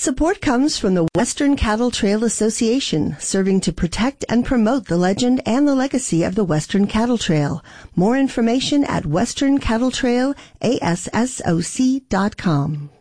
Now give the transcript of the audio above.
Support comes from the Western Cattle Trail Association, serving to protect and promote the legend and the legacy of the Western Cattle Trail. More information at westerncattletrailassoc.com.